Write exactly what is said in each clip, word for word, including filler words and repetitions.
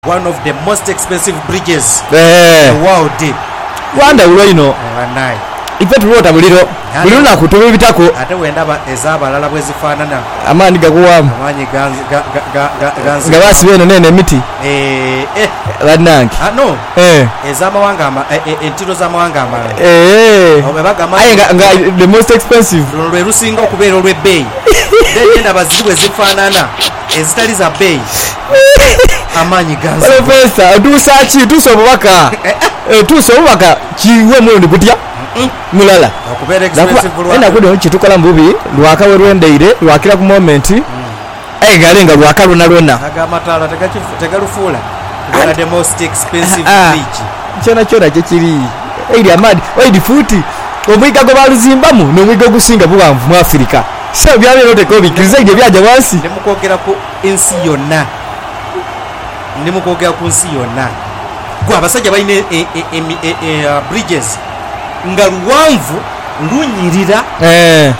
one of the most expensive bridges eh in the world. Wanda ulo ino Wanai ife tulota buliro buliro nakutobe bitako ate wendaba ezabalala bwezifaanana amani gakuwamu amanyi ganzi ganzi ngabasi beno nene miti eh eh bananki ah no eh ezamawanga ama entiro zamawanga amalala eh obebagama aye nga the most expensive lwe rusinga okubeera olw'ebbeeyi ndegenda bazibwe zifaanana ezitali za bbeeyi amanyi ganzi professor tusachi tusobubaka eh tusobubaka kiwe mundi kutya mulala okubeera expensive bulwa ena kudo kitukola mbubi lwaka werwendeire lwakira ku moment aye galenga lwaka luna lwena aga matala tegalufuula kubeera the most expensive bridge kyona kyona kyekiri eri amadi oidi futi omwiga go baluzimbamu n'omwiga gusinga buwanvu mu Afrika so byabero tekobikiriza ige byaja wansi ndimukogera ku ensi yonna ndimukogera ku nsi yonna gwa abasajja balina bridges nga luwanvu lunyirira eh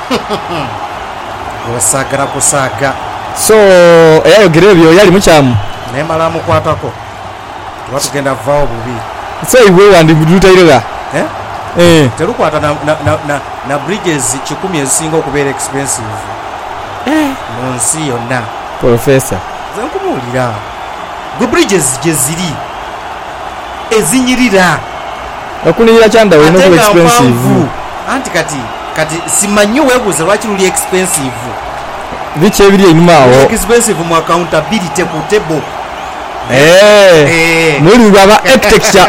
osagara kusaga so eyayogera ebyo yali mukyamu nemala mukwatako tuba tugenda vaawo bubi so iwe wandi mudutairega eh eh terukwata na, na, na, na, na bridges kikumi ezisinga okubeera expensive eh mu nsi yonna professor zenkumuwulira gwe bridges gye ziri ezinyirira okunira kyanda we no expensive anti kati kati simanyi webuuza lwaki luli expensive bichi ebiri enyuma awo expensive mu accountability ku table eh eh muri baba architecture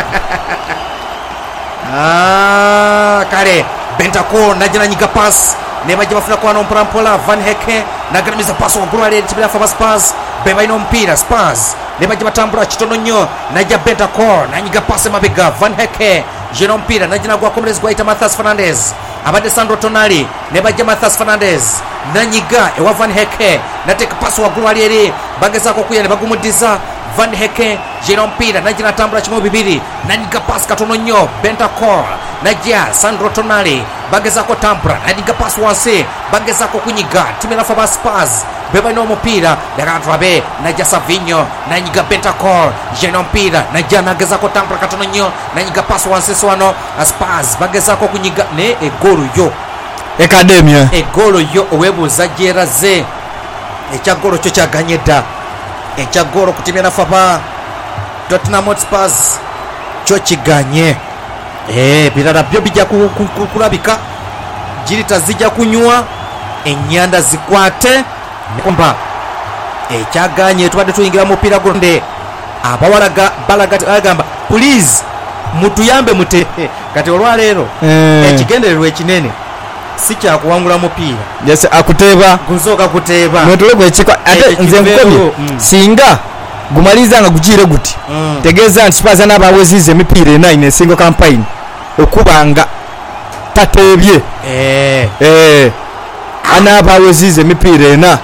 ah kale Bentancur najina nyiga pass nebaje bafuna kwa nompolampola Van Heke nagaramiza pass ogulwa leti tibira fa Spurs beba ino mpira Spurs nebaje batambula kitono nnyo najja Bentancur nanyiga pass mabega Van Heke jeno mpira najina gwa Comrades gwa ita Matheus Fernandes abade Sandro Tonali nebaje Matheus Fernandes nanyiga ewa Van Heke nateka pass ogulwa leti bageza ko kuya nebagumudiza Van Heke jeno mpira najina tambula kimo bibiri nanyiga pass katono nnyo Bentancur najja Sandro Tonali bageza ko tampra nanyiga pass wansi bageza ko kunyiga timira fa Spurs beba ino mupira dagatrabe najja Savinho nanyiga Bentancur jeno mpira najja nageza ko tampra katono nnyo nanyiga pass wansi swano Spurs bageza ko kunyiga ne egolu yo academia egolu yo owebuza jeraze ekyagolo kyo kyaganyedda ekyagolo kutimira fa Tottenham Hotspur kyo kiganye eh birala byo bijja kulabika jirita zijja kunywa enyanda zikwate kumba ekyaganye tubadde tuyingira mu pira gonde abawalaga balaga agamba please mutuyambe mute kati olwaleero ekigendererwa ekinene si kya kuwangula mupira yes akuteba guzoka kuteba mwetolego ekikwa ate nze nkobye singa gumaliza nga gujire guti mm. tegeza nti Spurs n'abawezize emipira nine single campaign okubanga tatebye eh eh anabawezize emipira ena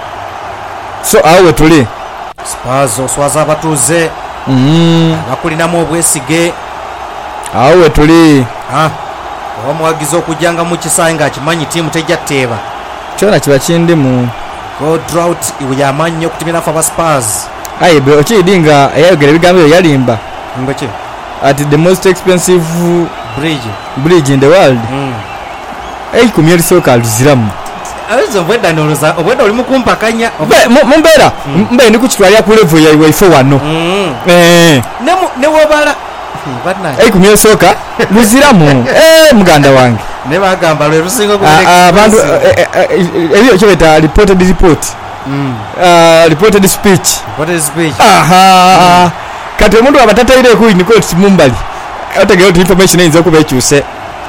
so awe tuli Spurs oswaza abatuze mm bakulinamu obwesige awe tuli ah omwagizo okujanga mu kisayi nga kimanyi tiimu tejja teeba kyona kiba kindi mu go drought iwe yamanyi okutimira fa Spurs aye bro kidinga eyayogera ebigambo yalimba ngoche at the most expensive bridge bridge in the world mm ei kumyeri soka aluziramu azo bweda noloza obweda oli mukumpakanya mumbera mbe ndi kuchitwalya ku level ya wifi wano mm eh ne ne wobala batna ei kumyeri soka luziramu eh muganda wange ne bagamba lwe rusingo ku abantu ebyo kyobeta reported report mm uh reported speech what is speech aha kati omuntu abatataire ku in court mumbali otegera information enzo kuba ekyuse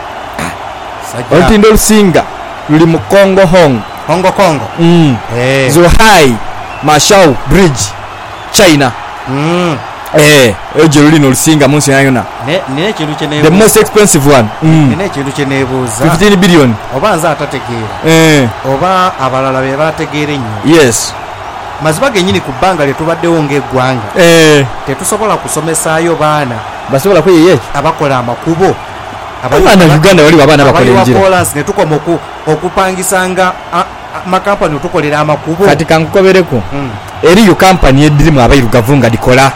otindo lusinga luli mu Congo Hong Kongo Kongo mm eh Zhuhai Mashau Bridge China mm eh ejo luli no lusinga munsi yayona ne ne kintu kene the most expensive one mm ne kintu kene buza fifteen billion obanza atategeera eh oba abalala be bategeera nnyo yes maziba genyini ku banga lye tubaddewo ng'eggwanga eh tetusobola kusomesaayo baana basobola kweyeye abakola amakubo abaana Uganda wali babaana bakola enjira abakolansi ne tukoma okupangisanga amakampani otukolera amakubo kati kankukobereko mm. eriyo kampani edirimu abairugavu nga dikola